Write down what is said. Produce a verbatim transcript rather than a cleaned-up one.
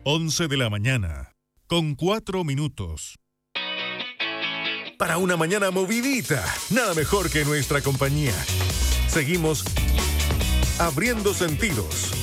once de la mañana, con cuatro minutos. Para una mañana movidita, nada mejor que nuestra compañía. Seguimos abriendo sentidos.